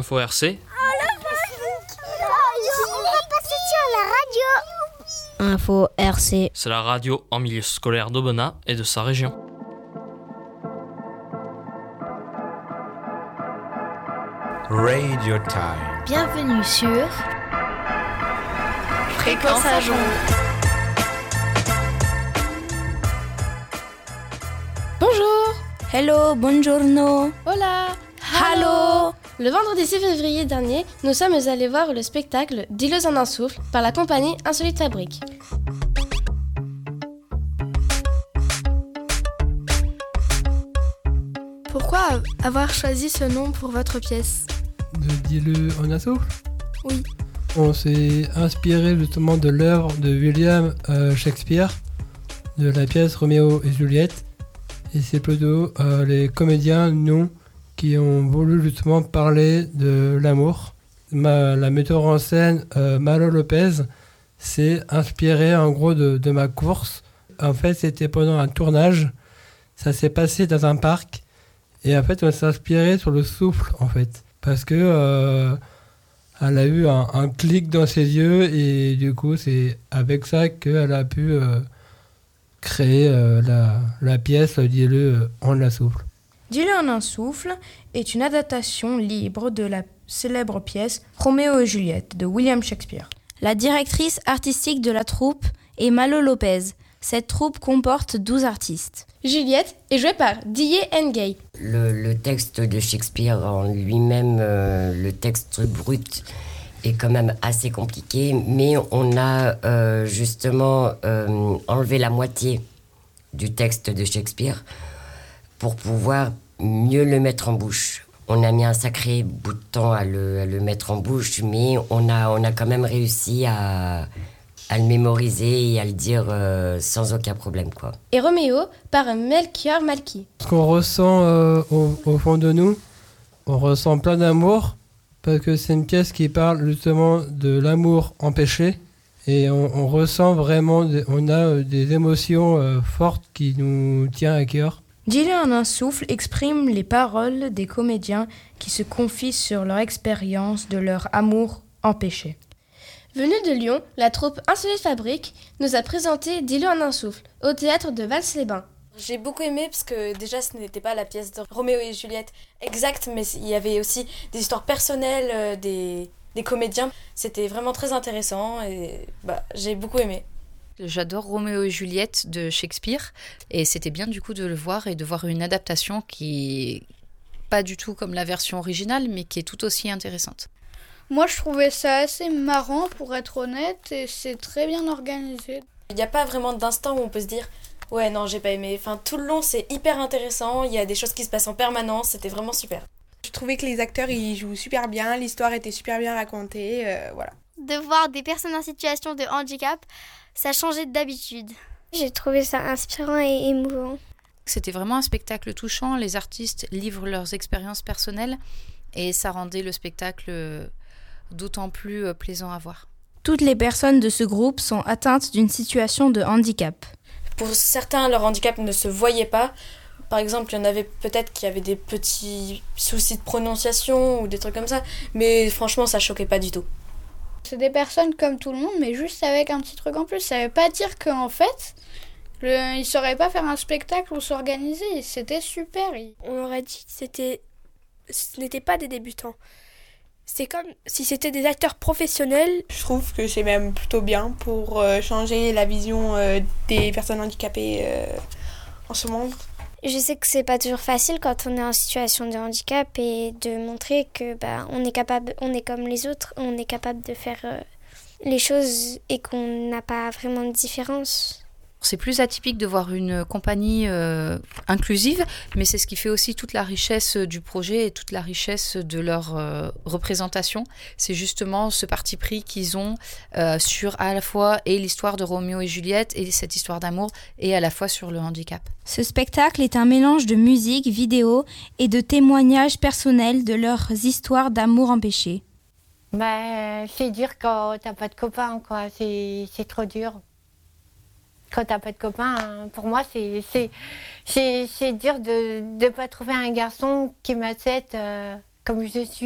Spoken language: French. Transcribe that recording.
Info RC. On va passer sur la radio. Info RC. C'est la radio en milieu scolaire d'Aubenas et de sa région. Radio Time. Bienvenue sur Fréquence à jour. Bonjour. Hello, buongiorno. Hola. Hallo. Le vendredi 6 février dernier, nous sommes allés voir le spectacle Dis-le en un souffle par la compagnie Insolite Fabrique. Pourquoi avoir choisi ce nom pour votre pièce ? Dis-le en un souffle ? Oui. On s'est inspiré justement de l'œuvre de William Shakespeare, de la pièce Roméo et Juliette. Et c'est plutôt les comédiens, nous, qui ont voulu justement parler de l'amour. La metteur en scène, Malo Lopez, s'est inspirée en gros de ma course. En fait, c'était pendant un tournage. Ça s'est passé dans un parc. Et en fait, on s'est inspiré sur le souffle, en fait. Parce que elle a eu un clic dans ses yeux. Et du coup, c'est avec ça qu'elle a pu créer la pièce Dis-le en un souffle. Dis-le en un souffle est une adaptation libre de la célèbre pièce Roméo et Juliette de William Shakespeare. La directrice artistique de la troupe est Malo Lopez. Cette troupe comporte 12 artistes. Juliette est jouée par D.A. Ngay. Le texte de Shakespeare en lui-même, le texte brut, est quand même assez compliqué, mais on a justement enlevé la moitié du texte de Shakespeare pour pouvoir mieux le mettre en bouche. On a mis un sacré bout de temps à le mettre en bouche, mais on a quand même réussi à le mémoriser et à le dire sans aucun problème, quoi. Et Roméo par Melchior Malky. Ce qu'on ressent au fond de nous, on ressent plein d'amour, parce que c'est une pièce qui parle justement de l'amour empêché, et on ressent vraiment, on a des émotions fortes qui nous tiennent à cœur. Dis-le en un souffle exprime les paroles des comédiens qui se confient sur leur expérience de leur amour empêché. Venue de Lyon, la troupe Insolite Fabrique nous a présenté Dis-le en un souffle au théâtre de Vals-les-Bains. J'ai beaucoup aimé parce que déjà ce n'était pas la pièce de Roméo et Juliette exacte, mais il y avait aussi des histoires personnelles des comédiens. C'était vraiment très intéressant et j'ai beaucoup aimé. J'adore Roméo et Juliette de Shakespeare et c'était bien du coup de le voir et de voir une adaptation qui est pas du tout comme la version originale mais qui est tout aussi intéressante. Moi, je trouvais ça assez marrant, pour être honnête, et c'est très bien organisé. Il n'y a pas vraiment d'instant où on peut se dire « Ouais, non, j'ai pas aimé ». Enfin, tout le long, c'est hyper intéressant, il y a des choses qui se passent en permanence, c'était vraiment super. Je trouvais que les acteurs, ils jouent super bien, l'histoire était super bien racontée, voilà. De voir des personnes en situation de handicap, ça changeait d'habitude. J'ai trouvé ça inspirant et émouvant. C'était vraiment un spectacle touchant, les artistes livrent leurs expériences personnelles et ça rendait le spectacle d'autant plus plaisant à voir. Toutes les personnes de ce groupe sont atteintes d'une situation de handicap. Pour certains, leur handicap ne se voyait pas. Par exemple, il y en avait peut-être qui avaient des petits soucis de prononciation ou des trucs comme ça, mais franchement, ça choquait pas du tout. C'est des personnes comme tout le monde, mais juste avec un petit truc en plus. Ça veut pas dire qu'en fait, ils sauraient pas faire un spectacle ou s'organiser. C'était super. On leur a dit que ce n'était pas des débutants. C'est comme si c'était des acteurs professionnels. Je trouve que c'est même plutôt bien pour changer la vision des personnes handicapées en ce monde. Je sais que c'est pas toujours facile quand on est en situation de handicap et de montrer que on est comme les autres, on est capable de faire les choses et qu'on n'a pas vraiment de différence. C'est plus atypique de voir une compagnie inclusive, mais c'est ce qui fait aussi toute la richesse du projet et toute la richesse de leur représentation. C'est justement ce parti pris qu'ils ont sur à la fois et l'histoire de Roméo et Juliette et cette histoire d'amour et à la fois sur le handicap. Ce spectacle est un mélange de musique, vidéo et de témoignages personnels de leurs histoires d'amour empêché. C'est dur quand t'as pas de copain, quoi. C'est trop dur. Quand t'as pas de copain, pour moi, c'est dur de pas trouver un garçon qui m'accepte comme je suis.